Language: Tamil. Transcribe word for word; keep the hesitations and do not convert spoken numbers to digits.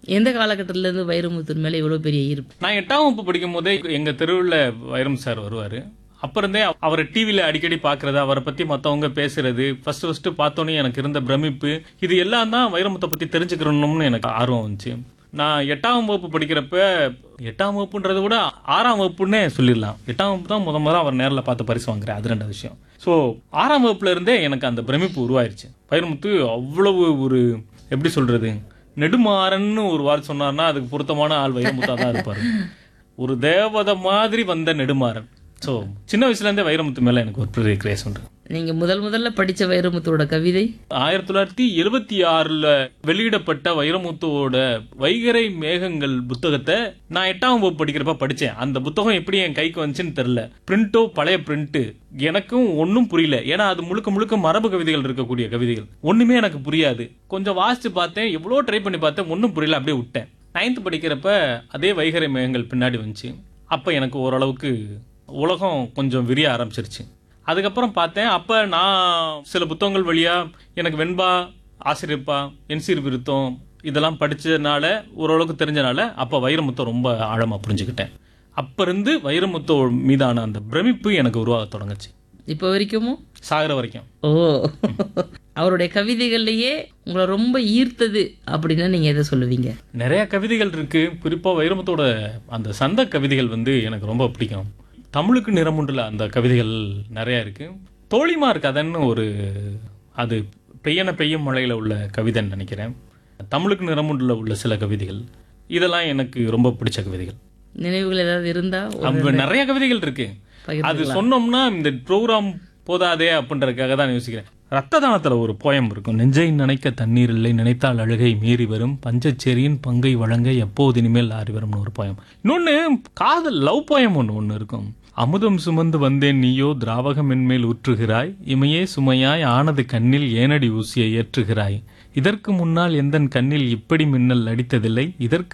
எந்த காலகட்டத்துல இருந்து வைரமுத்து மேல இவ்வளவு பெரிய ஈர்ப்பு? நான் எட்டாம் வகுப்பு படிக்கும் போதே எங்க தெருவுல வைரம் சார் வருவாரு. அப்ப இருந்தே அவரை டிவில அடிக்கடி பாக்குறது, அவரை பத்தி மத்தவங்க பேசுறது, ஃபர்ஸ்ட் ஃபர்ஸ்ட் பார்த்தோன்னே எனக்கு இருந்த பிரமிப்பு, இது எல்லாம் தான் வைரமுத்தை பத்தி தெரிஞ்சுக்கணும்னு எனக்கு ஆர்வம் வந்துச்சு. நான் எட்டாம் வகுப்பு படிக்கிறப்ப, எட்டாம் வகுப்புன்றதை விட ஆறாம் வகுப்புன்னே சொல்லிடலாம். எட்டாம் வகுப்பு தான் முத முதல்ல அவர் நேரில் பார்த்து பரிசு வாங்குறேன். அது ரெண்டு விஷயம். ஸோ ஆறாம் வகுப்புல இருந்தே எனக்கு அந்த பிரமிப்பு உருவாயிருச்சு. வைரமுத்து அவ்வளவு ஒரு எப்படி சொல்றது, நெடுமாறன்னு ஒரு வார்த்தை சொன்னார்னா அதுக்கு பொருத்தமான ஆள் வைரமுத்தா தான் இருப்பாரு. ஒரு தேவதை மாதிரி வந்த நெடுமாறன். ஸோ சின்ன வயசுல இருந்தே வைரமுத்து மேல எனக்கு ஒரு பெரிய கிரேஸ் உண்டு. நீங்க முதல் முதல்ல படிச்ச வைரமுத்துவோட கவிதை? ஆயிரத்தி தொள்ளாயிரத்தி எழுபத்தி ஆறுல வெளியிடப்பட்ட வைரமுத்துவோட வைகறை மேகங்கள் புத்தகத்தை நான் எட்டாம் வகுப்பு படிக்கிறப்ப படிச்சேன். அந்த புத்தகம் எப்படி என் கைக்கு வந்துச்சுன்னு தெரியல. பிரிண்டோ பழைய பிரிண்ட், எனக்கும் ஒன்னும் புரியல. ஏன்னா அது முழுக்க முழுக்க மரபு கவிதைகள் இருக்கக்கூடிய கவிதைகள். ஒண்ணுமே எனக்கு புரியாது. கொஞ்சம் வாசிச்சு பார்த்தேன், எவ்வளோ ட்ரை பண்ணி பார்த்தேன், ஒன்னும் புரியல, அப்படியே விட்டேன். நைன்த் படிக்கிறப்ப அதே வைகறை மேகங்கள் பின்னாடி வந்துச்சு. அப்ப எனக்கு ஓரளவுக்கு உலகம் கொஞ்சம் விரிய ஆரம்பிச்சிருச்சு. அதுக்கப்புறம் பார்த்தேன், அப்ப நான் சில புத்தகங்கள் வழியா எனக்கு வெண்பா, ஆசிரியப்பா, என்சீர் விருத்தம் இதெல்லாம் படிச்சதுனால ஓரளவுக்கு தெரிஞ்சனால அப்ப வைரமுத்தை ரொம்ப ஆழமா புரிஞ்சுக்கிட்டேன். அப்ப இருந்து வைரமுத்து மீதான அந்த பிரமிப்பு எனக்கு உருவாக தொடங்குச்சு. இப்ப வரைக்கும் சாகிற வரைக்கும். ஓ, அவருடைய கவிதைகள்லயே உங்களை ரொம்ப ஈர்த்தது அப்படின்னா நீங்க எதை சொல்லுவீங்க? நிறைய கவிதைகள் இருக்கு. குறிப்பா வைரமுத்தோட அந்த சந்த கவிதைகள் வந்து எனக்கு ரொம்ப பிடிக்கும். தமிழுக்கு நிறமுண்டுல அந்த கவிதைகள் நிறைய இருக்கு. தோழிமார் கதைன்னு ஒரு, அது பெய்யன பெய்யும் மழையில உள்ள கவிதைன்னு நினைக்கிறேன். தமிழுக்கு நிறமுண்டுல உள்ள சில கவிதைகள், இதெல்லாம் எனக்கு ரொம்ப பிடிச்ச கவிதைகள். நினைவுகள் ஏதாவது இருந்தா? நிறைய கவிதைகள் இருக்கு. அது சொன்னோம்னா இந்த ப்ரோக்ராம் போதாதே அப்படின்றதுக்காக தான் யோசிக்கிறேன். ரத்த தானத்துல ஒரு போயம் இருக்கும். நெஞ்சை நினைக்க தண்ணீர் இல்லை, நினைத்தால் அழுகை மீறி வரும், பஞ்சச்சேரியின் பங்கை வழங்க எப்போது இனிமேல் ஆறி வரும்னு ஒரு போயம். இன்னொன்னு காதல் லவ் போயம் ஒன்று ஒன்று இருக்கும். அமுதம் சுமந்து வந்தேன் நீயோ திராவகம் என்மேல் ஊற்றுகிறாய், இமையே சுமையாய் ஆனது கண்ணில் ஏனடி ஊசியை ஏற்றுகிறாய், இதற்கு முன்னால் எந்தன் கண்ணில் இப்படி மின்னல் அடித்ததில்லை, இதற்கு